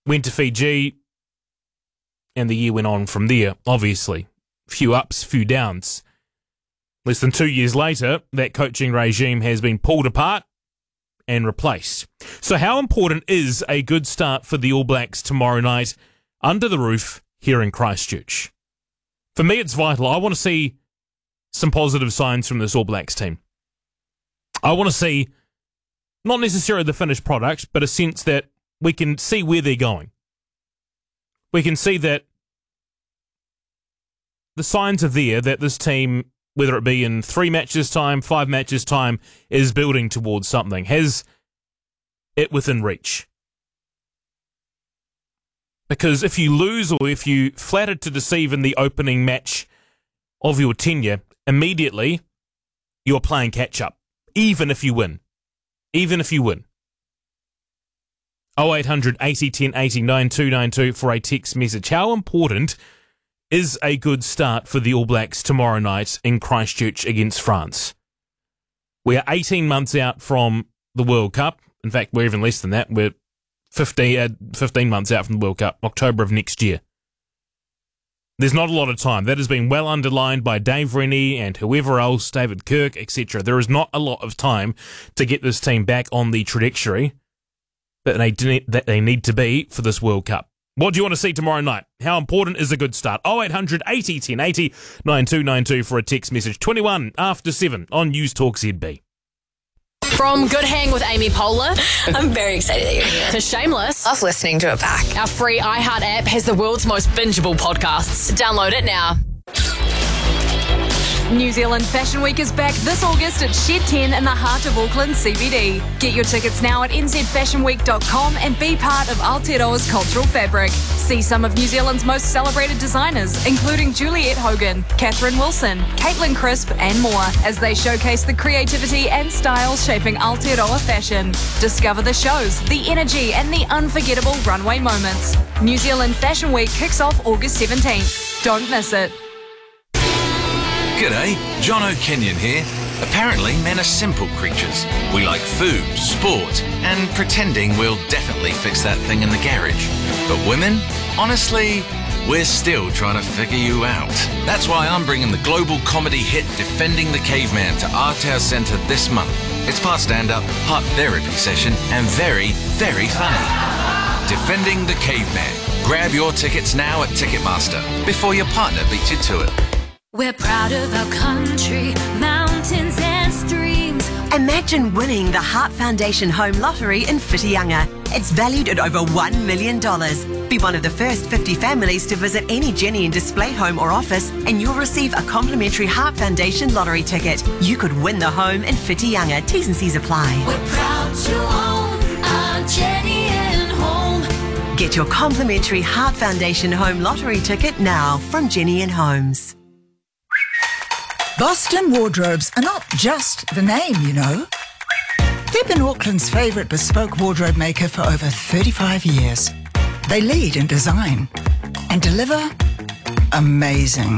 went to Fiji, and the year went on from there, obviously. Few ups, few downs. Less than 2 years later, that coaching regime has been pulled apart and replaced. So how important is a good start for the All Blacks tomorrow night under the roof here in Christchurch? For me, it's vital. I want to see some positive signs from this All Blacks team. I want to see not necessarily the finished product, but a sense that we can see where they're going. We can see that the signs are there that this team, whether it be in 3 matches' time, 5 matches' time, is building towards something, has it within reach. Because if you lose or if you flattered to deceive in the opening match of your tenure, immediately you're playing catch-up, even if you win. Even if you win. 0800 80 10 80 9292 for a text message. How important is a good start for the All Blacks tomorrow night in Christchurch against France? We are 18 months out from the World Cup. In fact, we're even less than that. We're 15 months out from the World Cup, October of next year. There's not a lot of time. That has been well underlined by Dave Rennie and whoever else, David Kirk, etc. There is not a lot of time to get this team back on the trajectory that they need to be for this World Cup. What do you want to see tomorrow night? How important is a good start? 0800 80 10 80 9292 for a text message. 21 after 7 on News Talk ZB. From Good Hang with Amy Poehler I'm very excited that you're here. to Shameless, Love listening to it back. our free iHeart app has the world's most bingeable podcasts. Download it now. New Zealand Fashion Week is back this August at Shed 10 in the heart of Auckland CBD. Get your tickets now at nzfashionweek.com and be part of Aotearoa's cultural fabric. See some of New Zealand's most celebrated designers, including Juliette Hogan, Catherine Wilson, Caitlin Crisp and more, as they showcase the creativity and style shaping Aotearoa fashion. Discover the shows, the energy and the unforgettable runway moments. New Zealand Fashion Week kicks off August 17th. Don't miss it. G'day, John O'Kenyon here. Apparently, men are simple creatures. We like food, sport, and pretending we'll definitely fix that thing in the garage. But women, honestly, we're still trying to figure you out. That's why I'm bringing the global comedy hit Defending the Caveman to Aotearoa Centre this month. It's part stand-up, part therapy session, and very, very funny. Defending the Caveman. Grab your tickets now at Ticketmaster before your partner beats you to it. We're proud of our country, mountains and streams. Imagine winning the Heart Foundation Home Lottery in Whitianga. It's valued at over $1 million. Be one of the first 50 families to visit any Jenny and Display home or office and you'll receive a complimentary Heart Foundation lottery ticket. You could win the home in Whitianga. T's and C's apply. We're proud to own our Jenny and Home. Get your complimentary Heart Foundation Home Lottery ticket now from Jenny and Homes. Boston Wardrobes are not just the name, you know. They've been Auckland's favourite bespoke wardrobe maker for over 35 years. They lead in design and deliver amazing.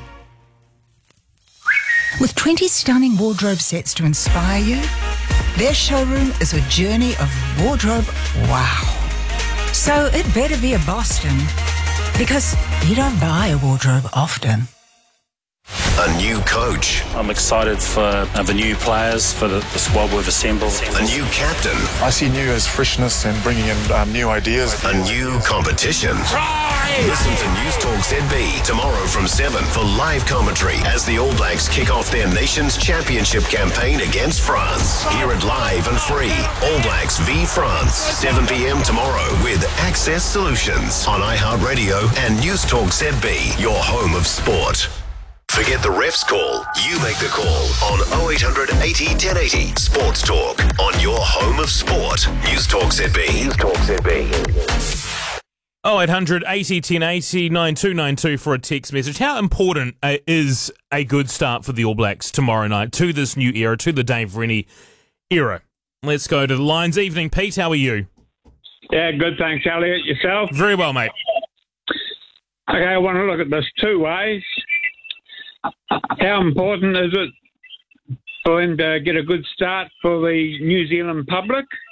With 20 stunning wardrobe sets to inspire you, their showroom is a journey of wardrobe wow. So it better be a Boston, because you don't buy a wardrobe often. A new coach. I'm excited for the new players, for the squad we've assembled. A new captain. I see new as freshness and bringing in new ideas. A new competition. Listen to News Talk ZB tomorrow from 7 for live commentary as the All Blacks kick off their nation's championship campaign against France. Hear it live and free. All Blacks v France, 7 p.m. tomorrow with Access Solutions on iHeartRadio and News Talk ZB, your home of sport. Forget the ref's call. You make the call on 0800 80 1080 Sports Talk on your home of sport. News Talk ZB. News Talk ZB. 0800 80 1080 9292 for a text message. How important is a good start for the All Blacks tomorrow night to this new era, to the Dave Rennie era? Let's go to the lines. Evening, Pete. How are you? Yeah, good. Thanks, Elliot. Yourself? Very well, mate. Okay, I want to look at this two ways. How important is it for him to get a good start for the New Zealand public?